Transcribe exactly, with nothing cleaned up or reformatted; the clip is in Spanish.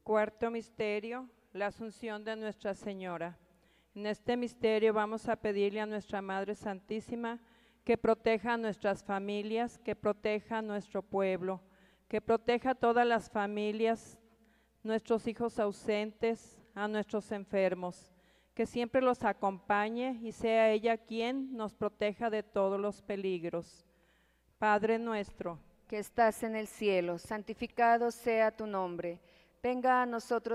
Cuarto misterio, la Asunción de Nuestra Señora. En este misterio vamos a pedirle a nuestra Madre Santísima que proteja a nuestras familias, que proteja a nuestro pueblo, que proteja a todas las familias, nuestros hijos ausentes, a nuestros enfermos, que siempre los acompañe y sea ella quien nos proteja de todos los peligros. Padre nuestro, que estás en el cielo, santificado sea tu nombre. Venga a nosotros